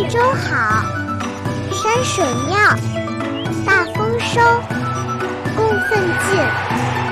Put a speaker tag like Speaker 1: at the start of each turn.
Speaker 1: 粥好，山水妙，大丰收，供奉尽。